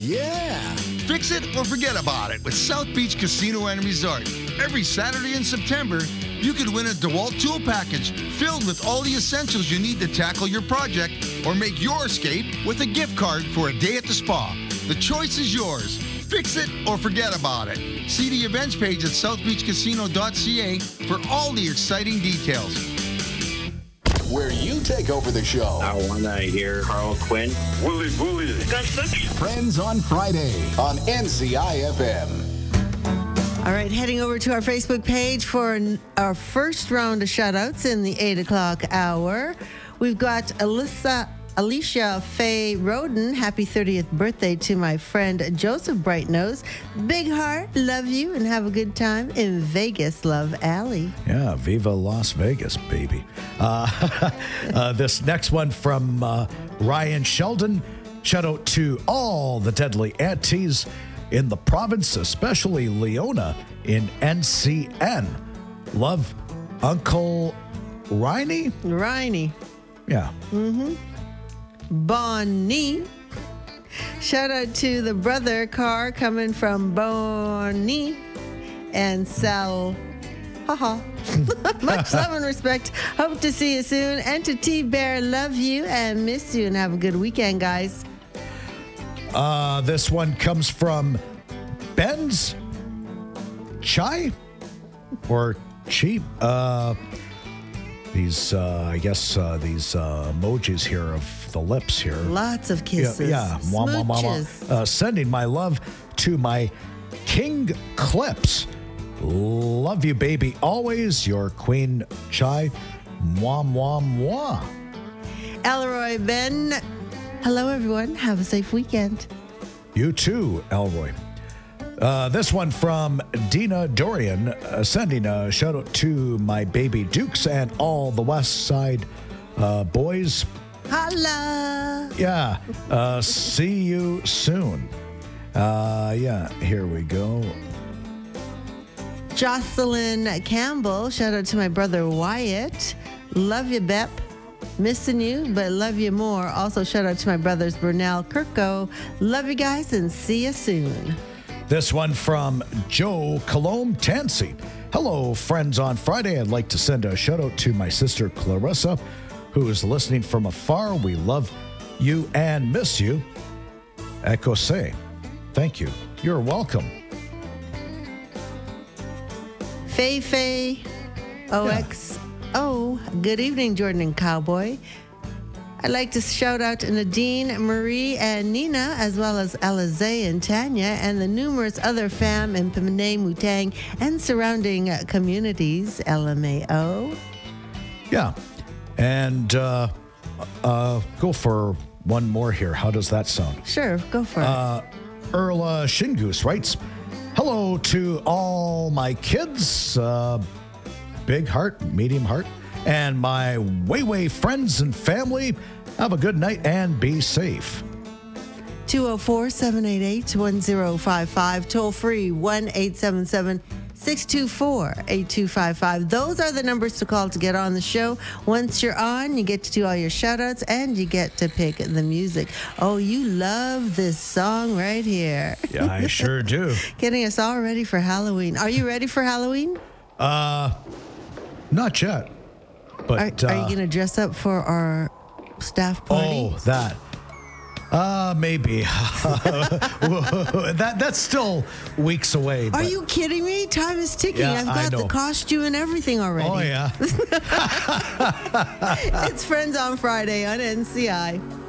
Yeah! Fix it or forget about it with South Beach Casino and Resort. Every Saturday in September, you could win a DeWalt tool package filled with all the essentials you need to tackle your project or make your escape with a gift card for a day at the spa. The choice is yours. Fix it or forget about it. See the events page at southbeachcasino.ca for all the exciting details. Where you take over the show. I want to hear Carl Quinn. Willie. Friends on Friday on NCIFM. All right, heading over to our Facebook page for our first round of shout-outs in the 8 o'clock hour. We've got Alicia Faye Roden. Happy 30th birthday to my friend Joseph Brightnose. Big heart, love you, and have a good time in Vegas, Love Alley. Yeah, Viva Las Vegas, baby. This next one from Ryan Sheldon. Shout out to all the deadly aunties in the province, especially Leona in NCN. Love, Uncle Riney? Riney. Yeah. Mm-hmm. Bonnie. Shout out to the brother car coming from Bonnie and Sal. Haha. Much love and respect. Hope to see you soon. And to T-Bear, love you and miss you, and have a good weekend, guys. This one comes from Ben's Chai or Cheap. These emojis here of the lips here. Lots of kisses. Yeah. Smooches. Sending my love to my King Clips. Love you, baby. Always your Queen Chai. Mwah, mwah, mwah. Elroy Ben. Hello, everyone. Have a safe weekend. You too, Elroy. This one from Dina Dorian, sending a shout out to my baby Dukes and all the West Side boys. Holla! Yeah. See you soon. Here we go. Jocelyn Campbell, shout out to my brother Wyatt. Love you, Bep. Missing you, but love you more. Also, shout out to my brothers Burnell Kirko. Love you guys and see you soon. This one from Joe Colombe Tansey. Hello, friends on Friday. I'd like to send a shout out to my sister Clarissa, who is listening from afar. We love you and miss you. Echo say. Thank you. You're welcome. Faye OXO. Good evening, Jordan and Cowboy. I'd like to shout out to Nadine, Marie, and Nina, as well as Alize and Tanya, and the numerous other fam in Pimene, Mutang, and surrounding communities, LMAO. Yeah. And go for one more here. How does that sound? Sure, go for it. Erla Shingoose writes, hello to all my kids, big heart, medium heart, and my way friends and family. Have a good night and be safe. 204-788-1055, toll free 1-877-624-8255. Those are the numbers to call to get on the show. Once you're on, you get to do all your shout-outs and you get to pick the music. Oh, you love this song right here. Yeah, I sure do. Getting us all ready for Halloween. Are you ready for Halloween? Not yet. But are you going to dress up for our staff party? Oh, that. Maybe. That's still weeks away. Are you kidding me? Time is ticking. Yeah, I've got the costume and everything already. Oh, yeah. It's Friends on Friday on NCI.